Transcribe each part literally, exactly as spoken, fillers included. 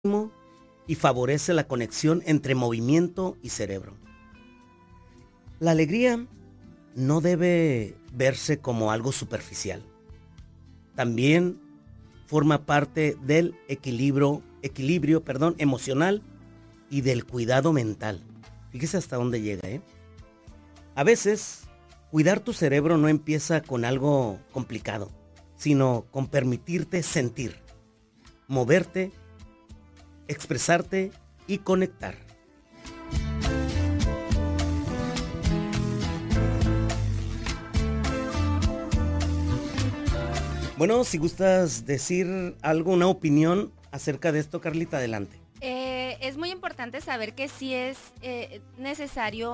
y favorece la conexión entre movimiento y cerebro. La alegría no debe verse como algo superficial. También forma parte del equilibrio, equilibrio, perdón, emocional y del cuidado mental. Fíjese hasta dónde llega, ¿eh? A veces, cuidar tu cerebro no empieza con algo complicado, sino con permitirte sentir, moverte, expresarte y conectar. Bueno, si gustas decir algo, una opinión acerca de esto, Carlita, adelante. Eh, es muy importante saber que sí es eh, necesario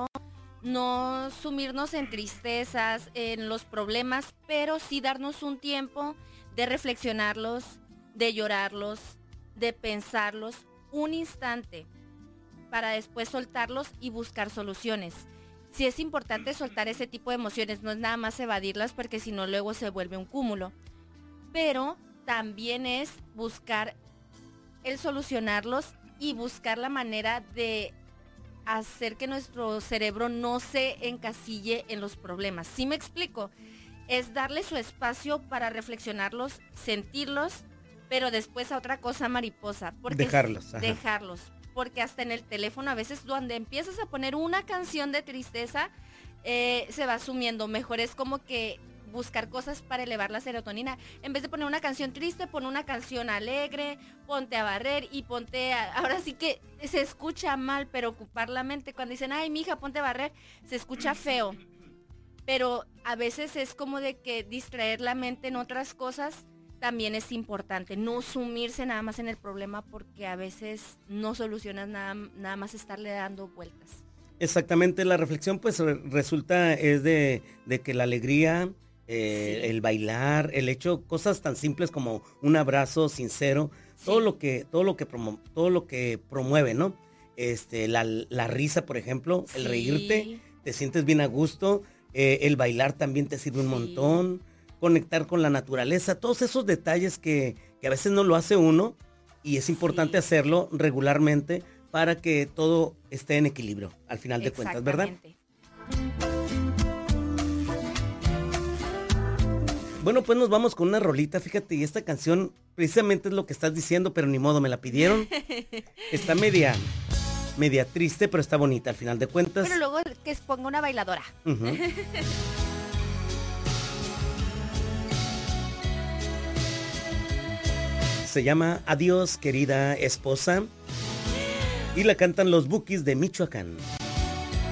no sumirnos en tristezas, en los problemas, pero sí darnos un tiempo de reflexionarlos, de llorarlos, de pensarlos un instante para después soltarlos y buscar soluciones. Sí es importante soltar ese tipo de emociones, no es nada más evadirlas porque si no luego se vuelve un cúmulo, pero también es buscar el solucionarlos y buscar la manera de hacer que nuestro cerebro no se encasille en los problemas. ¿Sí me explico? Es darle su espacio para reflexionarlos, sentirlos, pero después a otra cosa mariposa. Porque Dejarlos. Ajá. Dejarlos. Porque hasta en el teléfono a veces donde empiezas a poner una canción de tristeza, eh, se va sumiendo. Mejor es como que buscar cosas para elevar la serotonina. En vez de poner una canción triste, pon una canción alegre, ponte a barrer y ponte a... Ahora sí que se escucha mal, pero ocupar la mente. Cuando dicen, ay, mija, ponte a barrer, se escucha feo. Pero a veces es como de que distraer la mente en otras cosas también es importante. No sumirse nada más en el problema porque a veces no solucionas nada, nada más estarle dando vueltas. Exactamente, la reflexión pues resulta es de, de que la alegría... Eh, sí. El bailar, el hecho, cosas tan simples como un abrazo sincero, sí. todo lo que, todo lo que promu todo lo que promueve, ¿no? Este, la, la risa, por ejemplo, sí. el reírte, te sientes bien a gusto, eh, el bailar también te sirve un sí. montón, conectar con la naturaleza, todos esos detalles que, que a veces no lo hace uno y es importante sí. hacerlo regularmente para que todo esté en equilibrio, al final de cuentas, ¿verdad? Bueno, pues nos vamos con una rolita, fíjate, y esta canción precisamente es lo que estás diciendo, pero ni modo, me la pidieron. Está media, media triste, pero está bonita al final de cuentas. Pero luego que ponga una bailadora. Uh-huh. Se llama Adiós, querida esposa, y la cantan los Bukis de Michoacán.